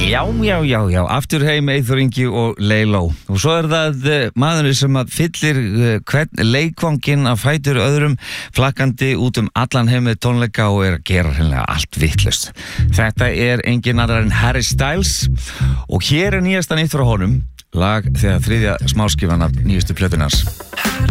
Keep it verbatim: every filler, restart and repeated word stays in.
Já, já, já, já, aftur heim Eyþór Ingi og Leiló. Og svo er það uh, maðurinn sem að fyllir uh, hvern leikvanginn að fætur öðrum flakkandi út um allan heim með tónleika og er að gera hreinlega allt vitlaust. Þetta er engin annar en Harry Styles og hér er nýjasta nýtt frá honum, lag þegar þriðja smáskifan af nýjustu plötunars.